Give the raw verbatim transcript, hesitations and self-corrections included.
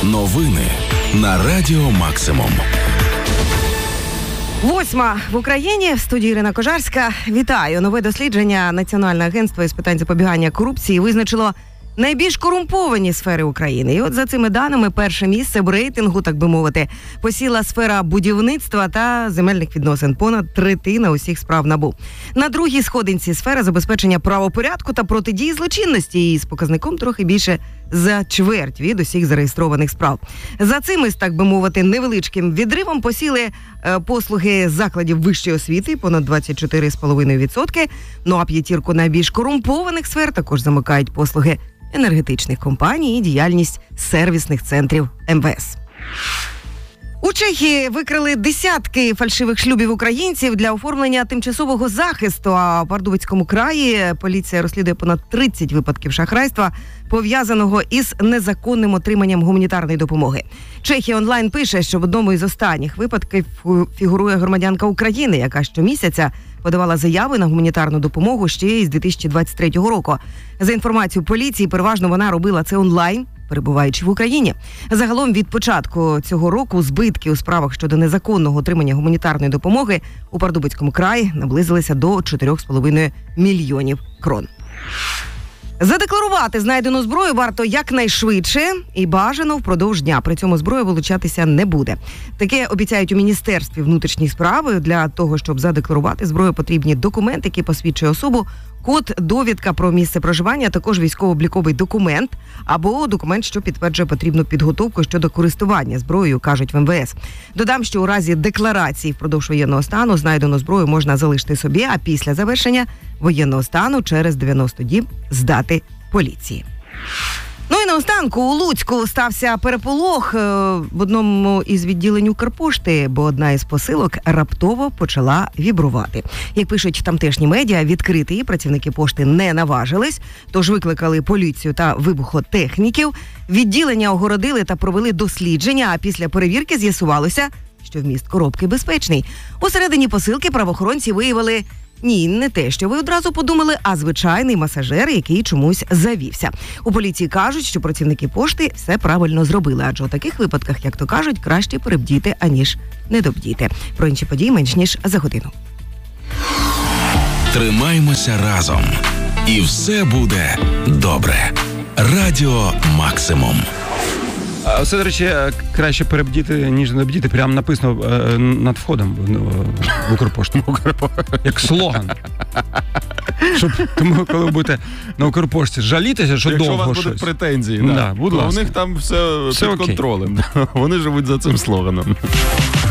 Новини на Радіо Максимум. Восьма в Україні. В студії Ірина Кожарська. Вітаю. Нове дослідження Національного агентства із питань запобігання корупції визначило найбільш корумповані сфери України. І от за цими даними перше місце в рейтингу, так би мовити, посіла сфера будівництва та земельних відносин. Понад третина усіх справ НАБУ. На другій сходинці сфера забезпечення правопорядку та протидії злочинності. І з показником трохи більше за чверть від усіх зареєстрованих справ. За цим, із, так би мовити, невеличким відривом посіли е, послуги закладів вищої освіти, понад двадцять чотири цілих п'ять десятих відсотка. Ну а п'ятірку найбільш корумпованих сфер також замикають послуги енергетичних компаній і діяльність сервісних центрів ем ве ес. У Чехії викрили десятки фальшивих шлюбів українців для оформлення тимчасового захисту, а у Пардубицькому краї поліція розслідує понад тридцять випадків шахрайства, пов'язаного із незаконним отриманням гуманітарної допомоги. Чехія онлайн пише, що в одному із останніх випадків фігурує громадянка України, яка щомісяця подавала заяви на гуманітарну допомогу ще із дві тисячі двадцять третього року. За інформацією поліції, переважно вона робила це онлайн, перебуваючи в Україні. Загалом від початку цього року збитки у справах щодо незаконного отримання гуманітарної допомоги у Пардубицькому краї наблизилися до чотирьох з половиною мільйонів крон. Задекларувати знайдену зброю варто якнайшвидше і бажано впродовж дня. При цьому зброя вилучатися не буде. Таке обіцяють у Міністерстві внутрішніх справ. Для того, щоб задекларувати зброю, потрібні документи, які посвідчує особу, код, довідка про місце проживання, також військово-обліковий документ або документ, що підтверджує потрібну підготовку щодо користування зброєю, кажуть в ем ве ес. Додам, що у разі декларації впродовж воєнного стану знайдену зброю можна залишити собі, а після завершення воєнного стану через дев'яносто діб здати поліції. Ну і наостанку у Луцьку стався переполох в одному із відділень Укрпошти, бо одна із посилок раптово почала вібрувати. Як пишуть тамтешні медіа, відкрити її працівники пошти не наважились, тож викликали поліцію та вибухотехніків. Відділення огородили та провели дослідження, а після перевірки з'ясувалося, що вміст коробки безпечний. Усередині посилки правоохоронці виявили Ні, не те, що ви одразу подумали, а звичайний масажер, який чомусь завівся. У поліції кажуть, що працівники пошти все правильно зробили, адже у таких випадках, як то кажуть, краще перебдіти, аніж недобдіти. Про інші події менш ніж за годину. Тримаймося разом. І все буде добре. Радіо Максимум. Все, до речі, краще перебдіти, ніж не обдіти. Прямо написано е, над входом в Укрпошту. Як слоган. Щоб, тому, коли ви будете на Укрпошті жалітися, що якщо довго щось. Якщо у вас будуть претензії, да, да, будь то ласка. у них там все, все під окей. контролем. Вони живуть за цим слоганом.